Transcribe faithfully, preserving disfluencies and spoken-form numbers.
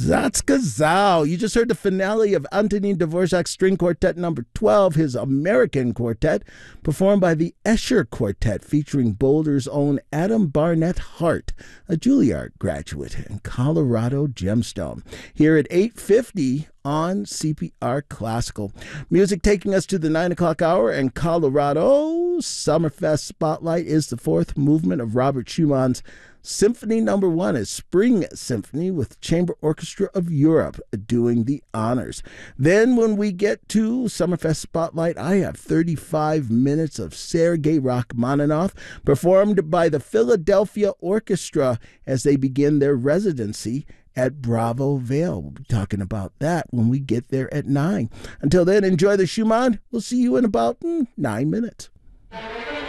Zatskazao. You just heard the finale of Antonin Dvorak's String Quartet number twelve, his American Quartet, performed by the Escher Quartet, featuring Boulder's own Adam Barnett Hart, a Juilliard graduate and Colorado gemstone. Here at eight fifty on C P R Classical. Music taking us to the nine o'clock hour in Colorado. Summerfest Spotlight is the fourth movement of Robert Schumann's Symphony Number One, a Spring Symphony with Chamber Orchestra of Europe doing the honors. Then when we get to Summerfest Spotlight, I have thirty-five minutes of Sergei Rachmaninoff performed by the Philadelphia Orchestra as they begin their residency at Bravo Vale. We'll be talking about that when we get there at nine. Until then, enjoy the Schumann. We'll see you in about mm, nine minutes.